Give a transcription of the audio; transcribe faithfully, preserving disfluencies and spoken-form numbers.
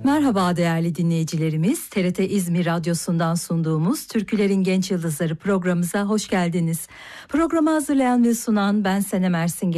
Merhaba değerli dinleyicilerimiz. T R T İzmir Radyosu'ndan sunduğumuz Türkülerin Genç Yıldızları programımıza hoş geldiniz. Programı hazırlayan ve sunan ben Senem Ersin.